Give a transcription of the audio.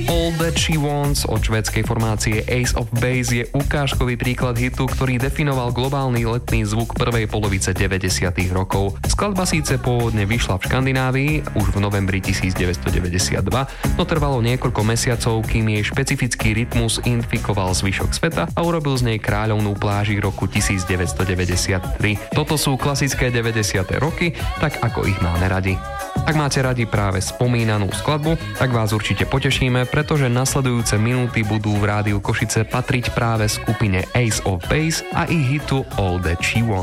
All That She Wants od švédskej formácie Ace of Base je ukážkový príklad hitu, ktorý definoval globálny letný zvuk prvej polovice 90. rokov. Skladba síce pôvodne vyšla v Škandinávii už v novembri 1992, no trvalo niekoľko mesiacov, kým jej špecifický rytmus infikoval zvyšok sveta a urobil z nej kráľovnú pláži roku 1993. Toto sú klasické 90. roky, tak ako ich máme radi. Ak máte radi práve spomínanú skladbu, tak vás určite potešíme, pretože nasledujúce minúty budú v rádiu Košice patriť práve skupine Ace of Base a ich hitu All That She Wants.